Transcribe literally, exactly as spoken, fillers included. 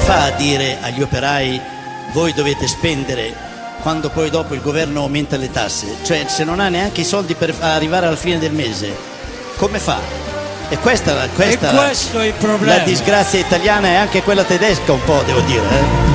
fa a dire agli operai voi dovete spendere quando poi dopo il governo aumenta le tasse? Cioè, se non ha neanche i soldi per arrivare alla fine del mese, come fa? E questa, questa e questo è il problema. La disgrazia italiana e anche quella tedesca un po', devo dire, eh?